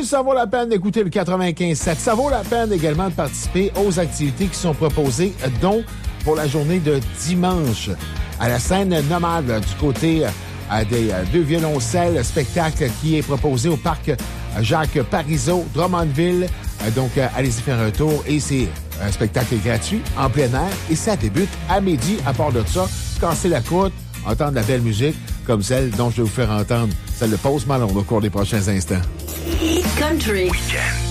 plus, ça vaut la peine d'écouter le 95.7. Ça vaut la peine également de participer aux activités qui sont proposées, dont pour la journée de dimanche à la scène nomade du côté des deux violoncelles, spectacle qui est proposé au parc Jacques Parizeau, Drummondville. Donc, allez-y faire un tour et c'est un spectacle gratuit en plein air et ça débute à midi. À part de ça, casser la croûte, entendre la belle musique comme celle dont je vais vous faire entendre celle de Post Malone au cours des prochains instants. Country. Weekend.